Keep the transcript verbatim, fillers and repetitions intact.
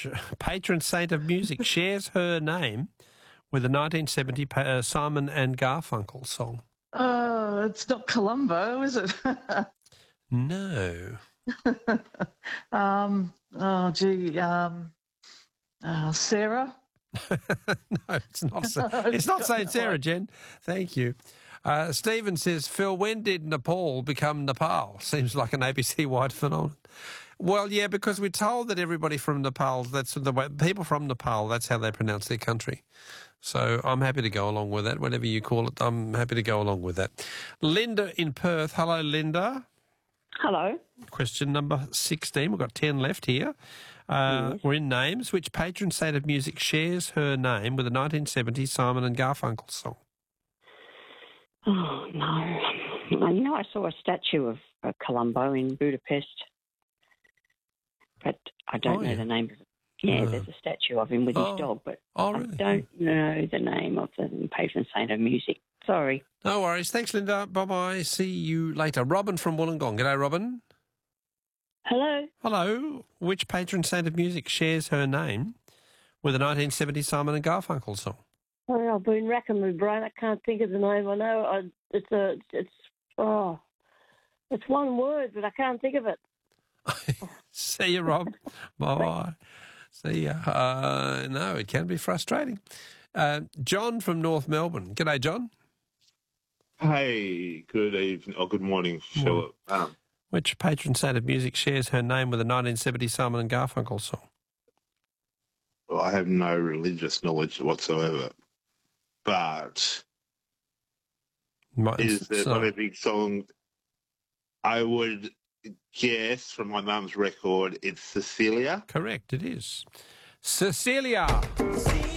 Which patron saint of music shares her name with a nineteen seventy uh, Simon and Garfunkel song? Oh, it's not Columbo, is it? No. um, oh, gee. Um, uh, Sarah? No, it's not. It's not Saint Sarah, Jen. Thank you. Uh, Stephen says, Phil, when did Nepal become Nepal? Seems like an A B C-wide phenomenon. Well, yeah, because we're told that everybody from Nepal, that's the way, people from Nepal, that's how they pronounce their country. So I'm happy to go along with that. Whatever you call it, I'm happy to go along with that. Linda in Perth. Hello, Linda. Hello. Question number sixteen. We've got ten left here. Uh, Yes. We're in names. Which patron saint of music shares her name with a nineteen seventy Simon and Garfunkel song? Oh, no. You know, I saw a statue of uh, Columbo in Budapest, but I don't Oh, know yeah. the name of it. Yeah, No. there's a statue of him with Oh. his dog, but Oh, really? I don't know the name of the patron saint of music. Sorry. No worries. Thanks, Linda. Bye-bye. See you later. Robin from Wollongong. G'day, Robin. Hello. Hello. Which patron saint of music shares her name with a nineteen seventy Simon and Garfunkel song? Oh, I've been racking my brain. I can't think of the name. I know I, it's a, it's oh, it's one word, but I can't think of it. See you, Rob. Bye-bye. See ya. Uh, no, it can be frustrating. Uh, John from North Melbourne. G'day, John. Hey, good evening, or good morning, Philip. Um, Which patron saint of music shares her name with a nineteen seventy Simon and Garfunkel song? well, I have no religious knowledge whatsoever, but Might- is there so- not a big song? I would guess from my mum's record, it's Cecilia. Correct, it is. Cecilia.